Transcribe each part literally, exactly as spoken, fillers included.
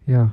Ja.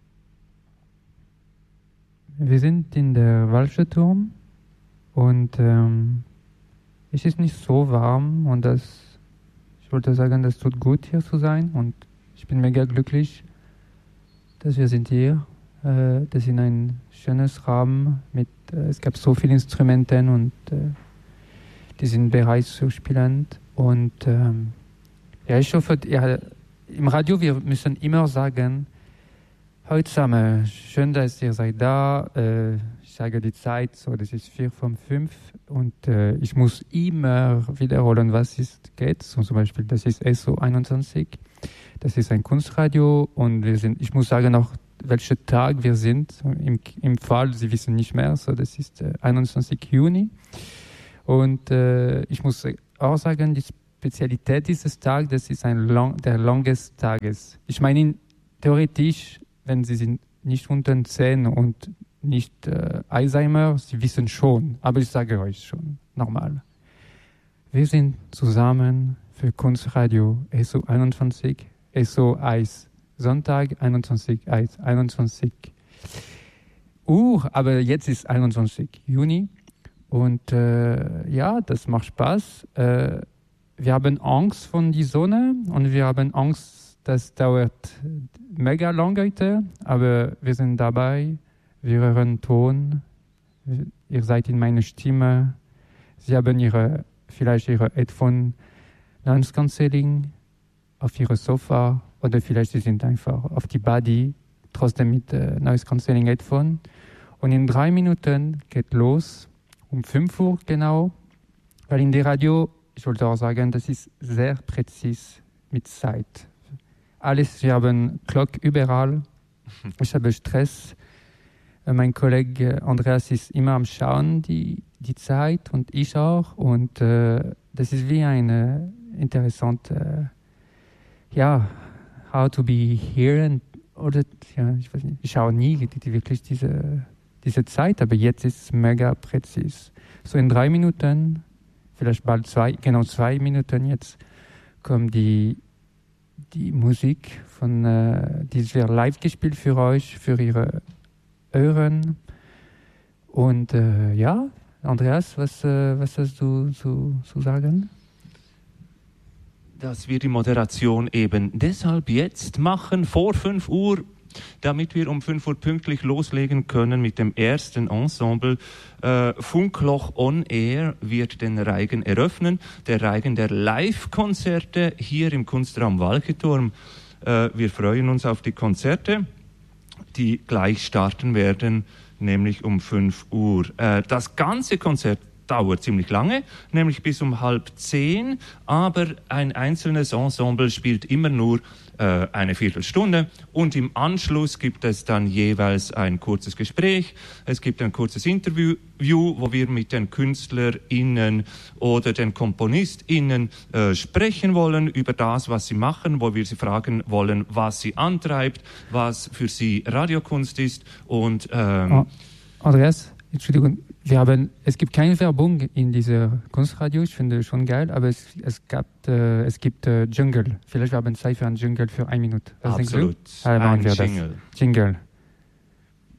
Wir sind in der Walcherturm und ähm, es ist nicht so warm und das, ich wollte sagen, das tut gut hier zu sein und ich bin mega glücklich, dass wir sind hier. Äh, das ist ein schönes Raum mit, äh, es gab so viele Instrumente und äh, die sind bereit zu spielen und ähm, ja, ich hoffe, ja, im Radio wir müssen immer sagen, heute zusammen, schön, dass ihr seid da. Äh, ich sage die Zeit, so das ist vier von fünf und äh, ich muss immer wiederholen, was es geht. So, zum Beispiel, das ist S O einundzwanzig, das ist ein Kunstradio und wir sind, ich muss sagen auch, welcher Tag wir sind. Im, im Fall, Sie wissen nicht mehr, so das ist äh, einundzwanzigsten Juni. Und äh, ich muss auch sagen, die Spezialität dieses Tages, das ist ein long, der longest Tages. Ich meine, theoretisch, wenn Sie sind nicht unter zehn und nicht äh, Alzheimer, Sie wissen schon, aber ich sage euch schon, normal. Wir sind zusammen für Kunstradio S O einundzwanzig, S O eins, Sonntag einundzwanzig, einundzwanzig Uhr, aber jetzt ist einundzwanzigsten Juni und äh, ja, das macht Spaß. Äh, wir haben Angst von der Sonne und wir haben Angst, das dauert mega lang heute, aber wir sind dabei, wir hören Ton, ihr seid in meiner Stimme, Sie haben ihre, vielleicht ihre Headphone Noise Cancelling auf ihre Sofa oder vielleicht sie sind einfach auf die Body, trotzdem mit äh, Noise Cancelling Headphone. Und in drei Minuten geht los, um fünf Uhr genau, weil in der Radio, ich wollte auch sagen, das ist sehr präzise mit Zeit. Alles, wir haben Glock überall. Ich habe Stress. Mein Kollege Andreas ist immer am Schauen, die, die Zeit und ich auch. Und äh, das ist wie eine interessante, äh, ja, how to be here. And, oder, ja, ich weiß nicht, ich schaue nie die, die wirklich diese, diese Zeit, aber jetzt ist es mega präzise. So in drei Minuten, vielleicht bald zwei, genau zwei Minuten jetzt, kommt die die Musik, von, äh, die wird live gespielt für euch, für ihre Ohren. Und äh, ja, Andreas, was, äh, was hast du zu, zu sagen? Dass wir die Moderation eben deshalb jetzt machen, vor fünf Uhr, damit wir um fünf Uhr pünktlich loslegen können mit dem ersten Ensemble. Äh, Funkloch On Air wird den Reigen eröffnen. Der Reigen der Live-Konzerte hier im Kunstraum Walcherturm. Äh, wir freuen uns auf die Konzerte, die gleich starten werden, nämlich um fünf Uhr. Äh, das ganze Konzert dauert ziemlich lange, nämlich bis um halb zehn, aber ein einzelnes Ensemble spielt immer nur äh, eine Viertelstunde und im Anschluss gibt es dann jeweils ein kurzes Gespräch, es gibt ein kurzes Interview, wo wir mit den KünstlerInnen oder den KomponistInnen äh, sprechen wollen über das, was sie machen, wo wir sie fragen wollen, was sie antreibt, was für sie Radiokunst ist und ähm, oh, Andreas, Entschuldigung, wir haben, es gibt keine Werbung in dieser Kunstradio, ich finde schon geil, aber es, es, gab, äh, es gibt äh, Jingle. Vielleicht wir haben Zeit für einen Jingle für eine Minute. Was absolut, denkst du? Ah, ein wir Jingle. Das. Jingle.